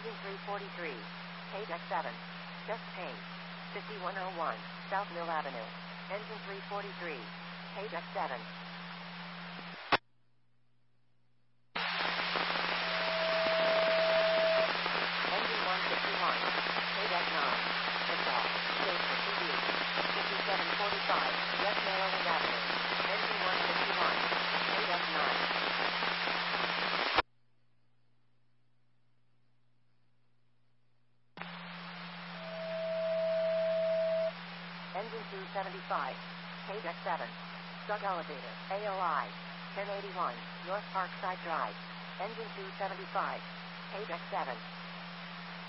Engine 343. Page X7. Just change. 5101, South Mill Avenue. Engine 343. Page X7. Engine 151. Page X9. Liftoff. Stage for TV. 5745, West Maryland Avenue. Engine 151. Page X9. Engine 275. Page X7. Struck elevator. AOI. 1081. North Parkside Drive. Engine 275. Page X7.